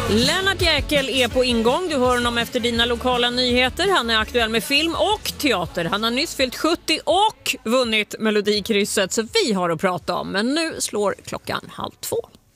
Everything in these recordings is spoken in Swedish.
Lennart Jäkel är på ingång. Du hör honom efter dina lokala nyheter. Han är aktuell med film och teater. Han har nyss fyllt 70 och vunnit Melodikrysset. Så vi har att prata om. Men nu slår klockan 1:30.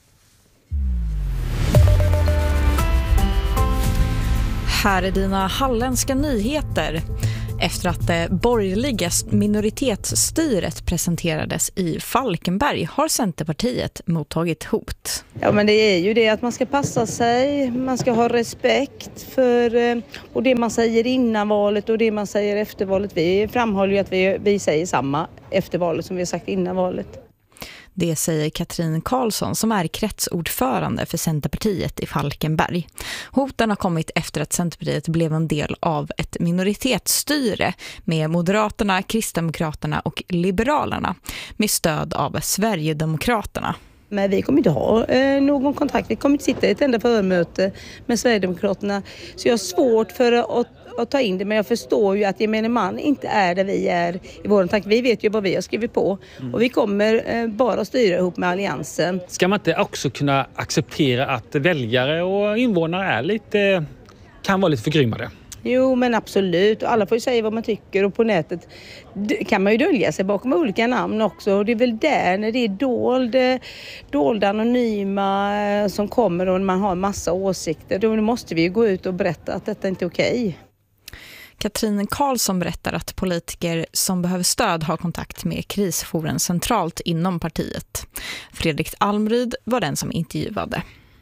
Här är dina halländska nyheter. Efter att det borgerliga minoritetsstyret presenterades i Falkenberg har Centerpartiet mottagit hot. Ja, men det är ju det att man ska passa sig, man ska ha respekt för och det man säger innan valet och det man säger efter valet. Vi framhåller ju att vi säger samma efter valet som vi har sagt innan valet. Det säger Katrin Karlsson som är kretsordförande för Centerpartiet i Falkenberg. Hoten har kommit efter att Centerpartiet blev en del av ett minoritetsstyre med Moderaterna, Kristdemokraterna och Liberalerna med stöd av Sverigedemokraterna. Men vi kommer inte ha någon kontakt, vi kommer inte sitta i ett enda förmöte med Sverigedemokraterna. Så jag har svårt för att ta in det, men jag förstår ju att gemene man inte är där vi är i vår tanke. Vi vet ju vad vi har skrivit på och vi kommer bara styra ihop med alliansen. Ska man inte också kunna acceptera att väljare och invånare kan vara lite förgrymmade? Jo, men absolut. Alla får ju säga vad man tycker och på nätet kan man ju dölja sig bakom olika namn också. Och det är väl där när det är dolda anonyma som kommer och man har en massa åsikter. Då måste vi ju gå ut och berätta att detta inte är okej. Katrin Karlsson berättar att politiker som behöver stöd har kontakt med krisjouren centralt inom partiet. Fredrik Almryd var den som intervjuade.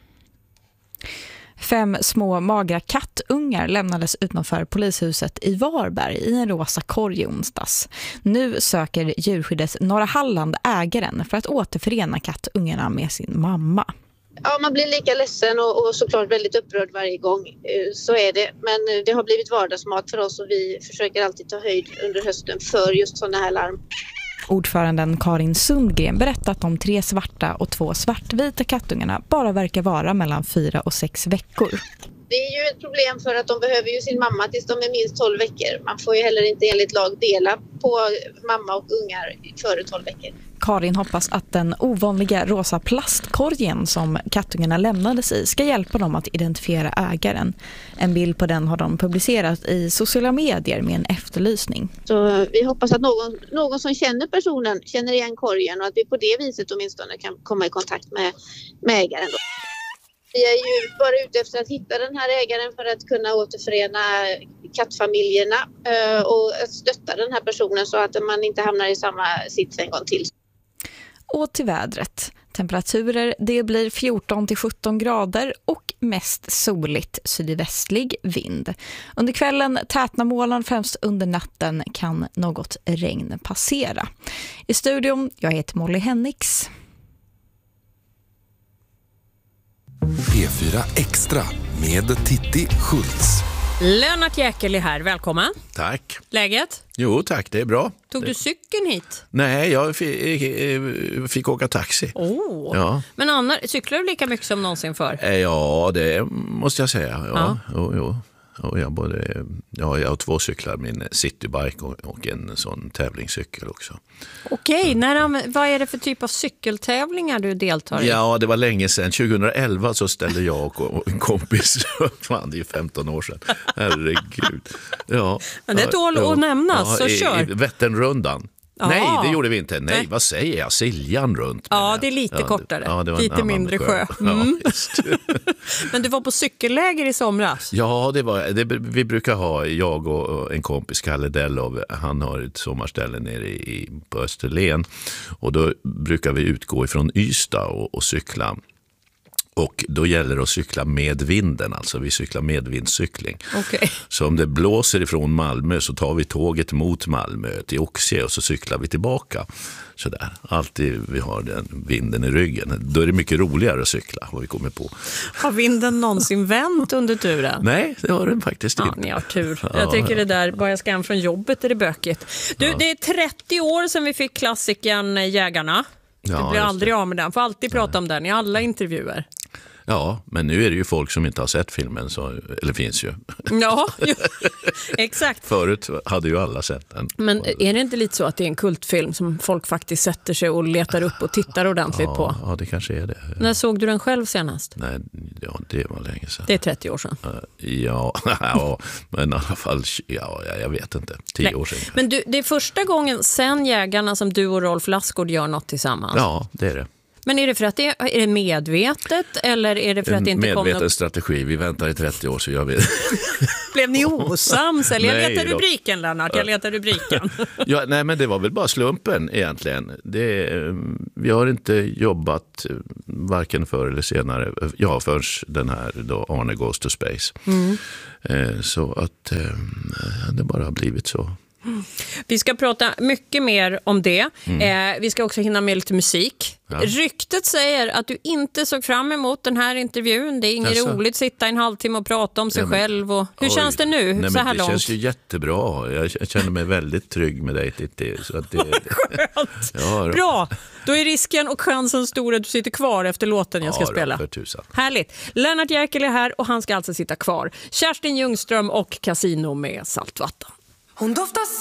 5 små magra kattungar lämnades utanför polishuset i Varberg i en rosa korg i onsdags. Nu söker djurskyddets Norra Halland ägaren för att återförena kattungarna med sin mamma. Ja, man blir lika ledsen och såklart väldigt upprörd varje gång. Så är det. Men det har blivit vardagsmat för oss och vi försöker alltid ta höjd under hösten för just sådana här larm. Ordföranden Karin Sundgren berättar att de 3 svarta och 2 svartvita kattungarna bara verkar vara mellan 4 och 6 veckor. Det är ju ett problem för att de behöver ju sin mamma tills de är minst 12 veckor. Man får ju heller inte enligt lag dela på mamma och ungar före 12 veckor. Karin hoppas att den ovanliga rosa plastkorgen som kattungarna lämnades i ska hjälpa dem att identifiera ägaren. En bild på den har de publicerat i sociala medier med en efterlysning. Så vi hoppas att någon som känner personen känner igen korgen och att vi på det viset åtminstone kan komma i kontakt med ägaren. Vi är ju bara ute efter att hitta den här ägaren för att kunna återförena kattfamiljerna och stötta den här personen så att man inte hamnar i samma sits en gång till. Och till vädret. Temperaturer, det blir 14-17 grader och mest soligt sydvästlig vind. Under kvällen tätnar molnen, främst under natten kan något regn passera. I studion, jag heter Molly Hennix. P4 Extra med Titti Schultz. Lennart Jäkel är här, välkommen. Tack. Läget? Jo tack, det är bra. Tog du cykeln hit? Nej, jag fick åka taxi. Ja. Men cyklar du lika mycket som någonsin för? Ja, det måste jag säga. Ja. Jo. Och jag har 2 cyklar, min citybike och en sån tävlingscykel också. Okej, vad är det för typ av cykeltävlingar du deltar i? Ja, det var länge sedan. 2011 så ställde jag och en kompis, fan det är 15 år sedan. Herregud. Ja. Men det tål att nämnas, så kör. I Vätternrundan. Nej, det gjorde vi inte. Nej, vad säger jag? Siljan runt. Ja, det är lite kortare. Lite mindre sjö. Ja, just. Men du var på cykelläger i somras? Ja, vi brukar ha, jag och en kompis, Kalle Dellov, han har ett sommarställe nere på Österlen. Och då brukar vi utgå ifrån Ystad och cykla. Och då gäller det att cykla med vinden, alltså vi cyklar medvindscykling. Okay. Så om det blåser ifrån Malmö så tar vi tåget mot Malmö till Oxie och så cyklar vi tillbaka. Så där, alltid vi har den vinden i ryggen. Då är det mycket roligare att cykla, vad vi kommer på. Har vinden någonsin vänt under turen? Nej, det har den faktiskt inte. Ni har tur. Jag tycker det där, bara jag ska hem från jobbet är det bökigt. Du, det är 30 år sedan vi fick klassikern Jägarna. Du blir aldrig av med den, får alltid prata om den i alla intervjuer. Ja, men nu är det ju folk som inte har sett filmen, eller finns ju. Ja, exakt. Förut hade ju alla sett den. Men är det inte lite så att det är en kultfilm som folk faktiskt sätter sig och letar upp och tittar ordentligt på? Ja, det kanske är det. När såg du den själv senast? Nej, ja, det var länge sedan. Det är 30 år sedan. Ja, men i alla fall, jag vet inte, 10 år sedan. Men det är första gången sen Jägarna som du och Rolf Lassgård gör något tillsammans? Ja, det är det. Men är det för att är det medvetet eller är det för att det inte kom medveten strategi? Vi väntar i 30 år så jag vet. Blev ni osams? Eller jag Nej, letar rubriken, Lennart. Jag letar rubriken. Ja, nej, men det var väl bara slumpen egentligen. Vi har inte jobbat varken förr eller senare. Ja, först den här då Arne Goes to Space. Så att det bara har blivit så. Vi ska prata mycket mer om det. Vi ska också hinna med lite musik. Ja. Ryktet säger att du inte såg fram emot den här intervjun. Det är inget roligt att sitta en halvtimme och prata om sig själv. Och hur känns det nu? Nej, så här det långt? Känns ju jättebra. Jag känner mig väldigt trygg med dig, Titti. Så att Skönt! Ja, bra! Då är risken och chansen stor att du sitter kvar efter låten jag ska spela. För tusan. Härligt. Lennart Jäkel är här och han ska alltså sitta kvar. Kerstin Ljungström och Casino med Saltvatten. Hon doftar